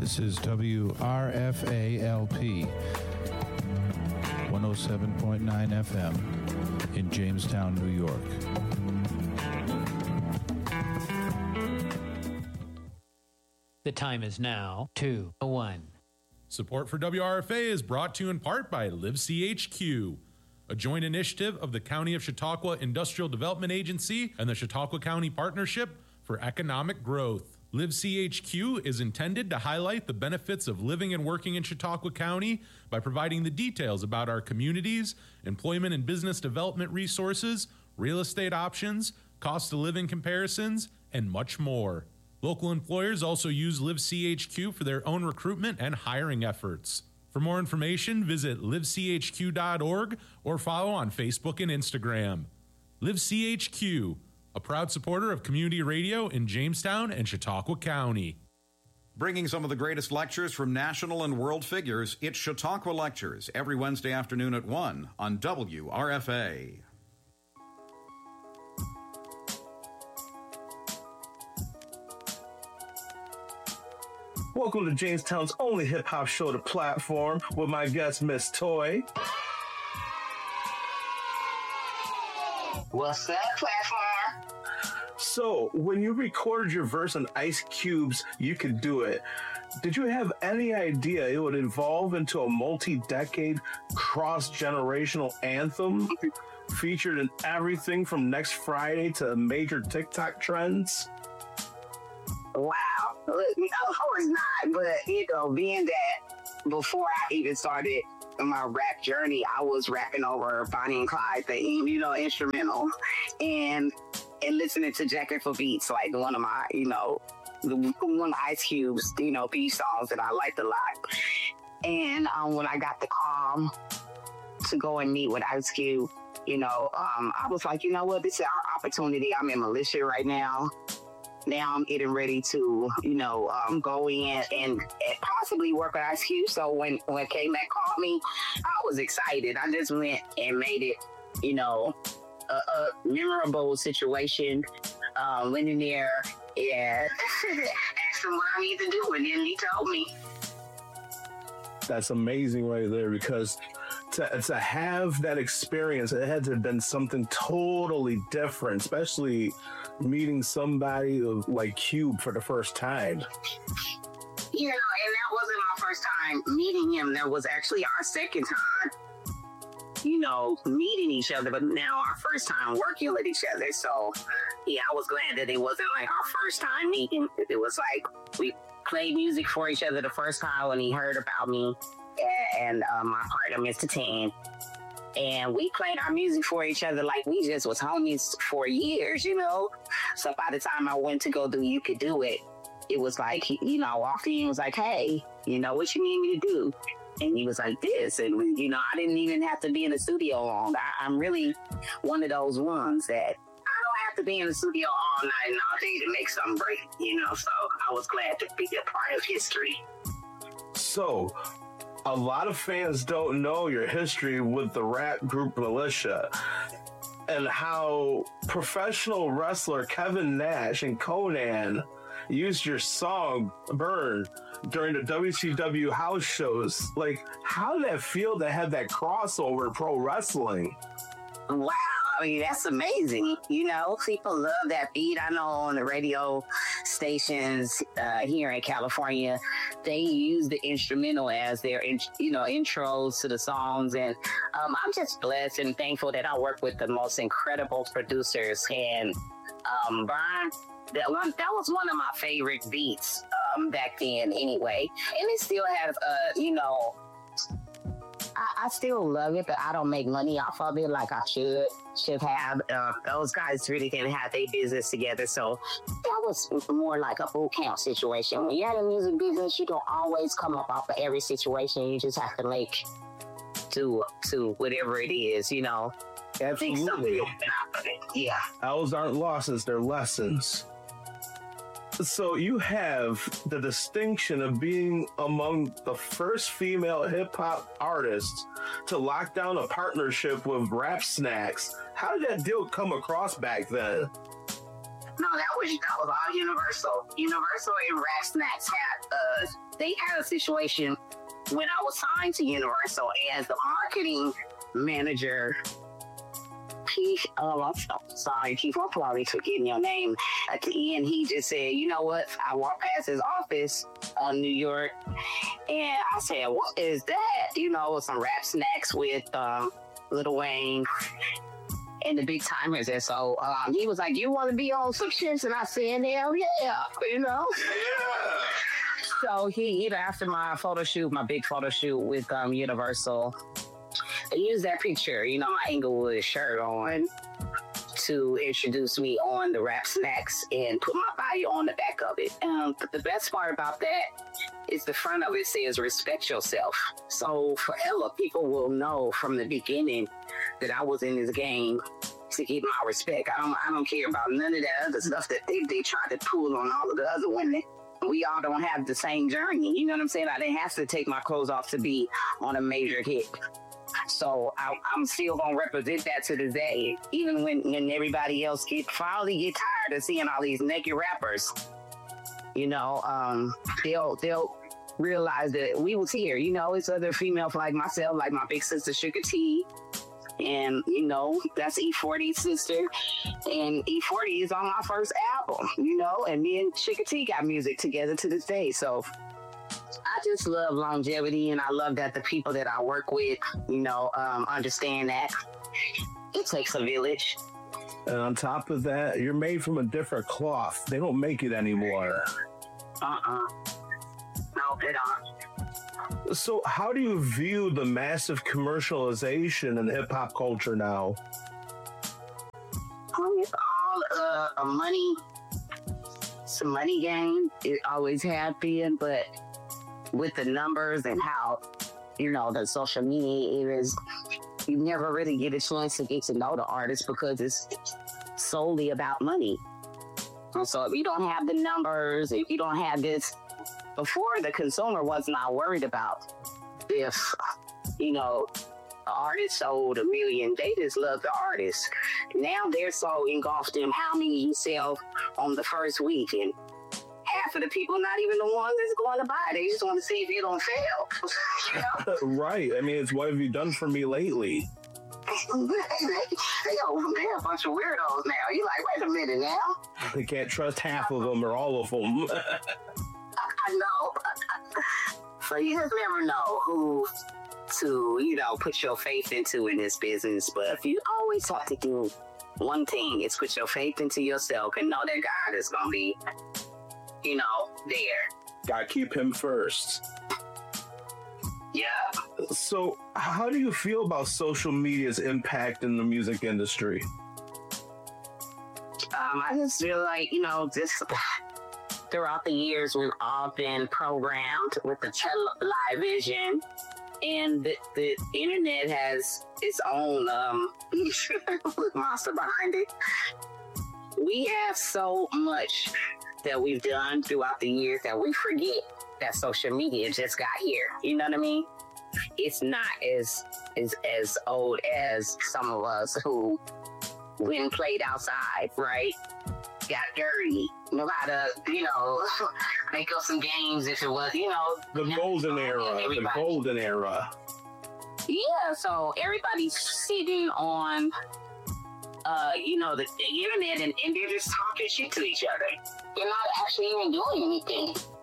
This is WRFA-LP 107.9 FM in Jamestown, New York. The time is now 2:01. Support for WRFA is brought to you in part by LiveCHQ, a joint initiative of the County of Chautauqua Industrial Development Agency and the Chautauqua County Partnership for Economic Growth. LiveCHQ is intended to highlight the benefits of living and working in Chautauqua County by providing the details about our communities, employment and business development resources, real estate options, cost of living comparisons, and much more. Local employers also use LiveCHQ for their own recruitment and hiring efforts. For more information, visit livechq.org or follow on Facebook and Instagram. LiveCHQ, a proud supporter of community radio in Jamestown and Chautauqua County. Bringing some of the greatest lectures from national and world figures, it's Chautauqua Lectures every Wednesday afternoon at 1 on WRFA. Welcome to Jamestown's only hip-hop show, The Platform, with my guest, Miss Toy. What's up, Platform? So, when you recorded your verse on Ice Cube's You Could Do It, did you have any idea it would evolve into a multi-decade, cross-generational anthem featured in everything from Next Friday to major TikTok trends? Wow. Look, no, of course not. But, being that before I even started my rap journey, I was rapping over Bonnie and Clyde theme, instrumental. And listening to Jacket for Beats, like one of my, one of Ice Cube's, beat songs that I liked a lot. And when I got the call to go and meet with Ice Cube, I was like, you know what, this is our opportunity. I'm in militia right now. Now I'm getting ready to, go in and possibly work with Ice Cube. So when K-Mac called me, I was excited. I just went and made it, a memorable situation. Went in there and asked him what I need to do, and then he told me. That's amazing right there, because to have that experience, it had to have been something totally different, especially meeting somebody like Cube for the first time. And that wasn't our first time meeting him. That was actually our second time, meeting each other, but now our first time working with each other. So, yeah, I was glad that it wasn't like our first time meeting. It was like we played music for each other the first time when he heard about me and my partner, Mr. Tan. And we played our music for each other like we just was homies for years, So by the time I went to go do You Could Do It, it was like, walked in and was like, hey, what you need me to do? And he was like this. And, I didn't even have to be in the studio long. I'm really one of those ones that I don't have to be in the studio all night and all day to make something break, So I was glad to be a part of history. So, a lot of fans don't know your history with the rap group Militia and how professional wrestler Kevin Nash and Conan used your song Burn during the WCW house shows. Like, how did that feel to have that crossover in pro wrestling? Wow. I mean, that's amazing. People love that beat. I know on the radio stations here in California, they use the instrumental as their, intros to the songs. And I'm just blessed and thankful that I work with the most incredible producers. And Brian, that was one of my favorite beats back then anyway. And it still has, I still love it, but I don't make money off of it like I should have. Those guys really didn't have their business together, so that was more like a boot camp situation. When you're in the music business, you don't always come up off of every situation. You just have to to whatever it is, Absolutely. Yeah. Those aren't losses, they're lessons. So you have the distinction of being among the first female hip-hop artists to lock down a partnership with Rap Snacks. How did that deal come across back then? No, that was all Universal. Universal and Rap Snacks they had a situation when I was signed to Universal as the marketing manager. Keith, I'm sorry, Keith, I'm probably forgetting your name. At the end, he just said, you know what? I walked past his office in New York, and I said, what is that? You know, some Rap Snacks with Lil Wayne and the Big Timers. And so he was like, you want to be on some shit? And I said, hell yeah, you know? Yeah. So he, after my photo shoot, my big photo shoot with Universal, I used that picture, you know, my Inglewood shirt on to introduce me on the Rap Snacks and put my bio on the back of it. But the best part about that is the front of it says respect yourself. So forever people will know from the beginning that I was in this game to get my respect. I don't care about none of that other stuff that they try to pull on all of the other women. We all don't have the same journey. You know what I'm saying? I didn't have to take my clothes off to be on a major hit. So I'm still going to represent that to this day. Even when everybody else finally get tired of seeing all these naked rappers, you know, they'll realize that we was here. You know, it's other females like myself, like my big sister Sugar T. And, you know, that's E40's sister. And E40 is on my first album, you know, and me and Sugar T got music together to this day. So I just love longevity, and I love that the people that I work with, you know, understand that it takes a village. And on top of that, you're made from a different cloth. They don't make it anymore. No, they don't. So how do you view the massive commercialization in hip-hop culture now? It's all a money. It's a money game. It always has been, but with the numbers and how, you know, the social media is, you never really get a chance to get to know the artist because it's solely about money. And so if you don't have the numbers, if you don't have this, before the consumer was not worried about if, you know, the artist sold 1 million, they just love the artist. Now they're so engulfed in how many you sell on the first week, and half of the people not even the ones that's going to buy. They just want to see if you don't fail. You know? Right. I mean, it's what have you done for me lately? They're a bunch of weirdos now. You're like, wait a minute now. They can't trust half of them or all of them. I know. So you just never know who to, you know, put your faith into in this business. But if you always have to do one thing, is put your faith into yourself and know that God is going to be, you know, there. Gotta keep him first. Yeah. So how do you feel about social media's impact in the music industry? I just feel like, you know, just throughout the years, we've all been programmed with the television, and the internet has its own monster behind it. We have so much that we've done throughout the years that we forget that social media just got here. You know what I mean? It's not as old as some of us who went and played outside, right? Got dirty. Know how to, you know, make up some games if it was, you know. The golden era. The golden era. Yeah, so everybody's sitting on, you know, the internet, and they're just talking shit to each other. They're not actually even doing anything.